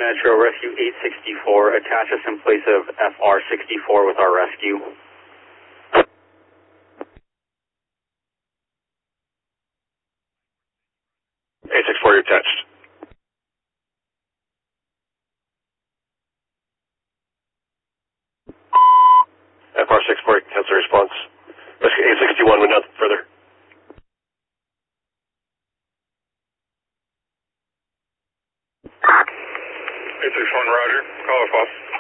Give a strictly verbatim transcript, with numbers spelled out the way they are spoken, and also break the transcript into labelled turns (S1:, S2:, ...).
S1: Metro, Rescue eight sixty-four, attach us in place of F R sixty-four with our rescue.
S2: eight sixty-four, you're attached. F R sixty-four, cancel response. Rescue eight sixty-one, went out further.
S3: eight sixty-one, roger. Call us off.